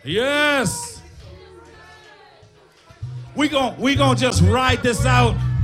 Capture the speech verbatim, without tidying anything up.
Yes. We gon' we gon' just ride this out.